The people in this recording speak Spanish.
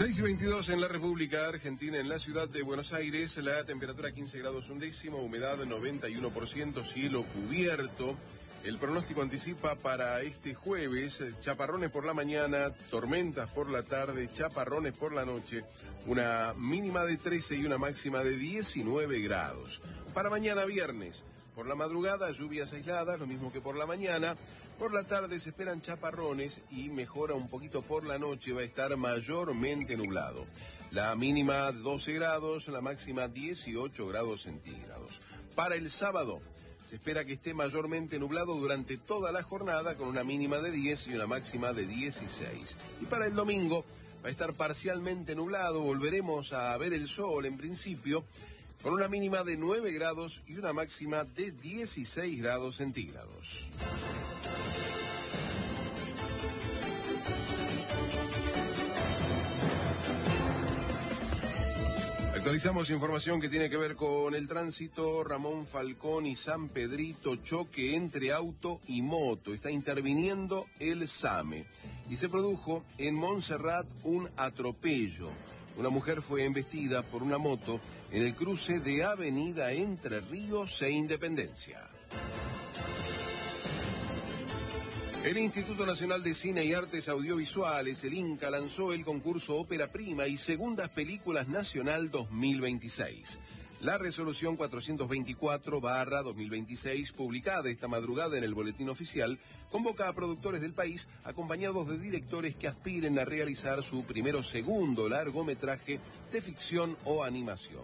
6:22 en la República Argentina, en la ciudad de Buenos Aires, la temperatura 15 grados un décimo, humedad 91%, cielo cubierto. El pronóstico anticipa para este jueves chaparrones por la mañana, tormentas por la tarde, chaparrones por la noche, una mínima de 13 y una máxima de 19 grados. Para mañana viernes, por la madrugada lluvias aisladas, lo mismo que por la mañana. Por la tarde se esperan chaparrones y mejora un poquito por la noche, va a estar mayormente nublado. La mínima 12 grados, la máxima 18 grados centígrados. Para el sábado se espera que esté mayormente nublado durante toda la jornada con una mínima de 10 y una máxima de 16. Y para el domingo va a estar parcialmente nublado, volveremos a ver el sol en principio, con una mínima de 9 grados y una máxima de 16 grados centígrados. Actualizamos información que tiene que ver con el tránsito. Ramón Falcón y San Pedrito, choque entre auto y moto. Está interviniendo el SAME. Y se produjo en Montserrat un atropello. Una mujer fue embestida por una moto en el cruce de Avenida Entre Ríos e Independencia. El Instituto Nacional de Cine y Artes Audiovisuales, el INCA, lanzó el concurso Ópera Prima y Segundas Películas Nacional 2026. La resolución 424/2026, publicada esta madrugada en el Boletín Oficial, convoca a productores del país acompañados de directores que aspiren a realizar su primero o segundo largometraje de ficción o animación.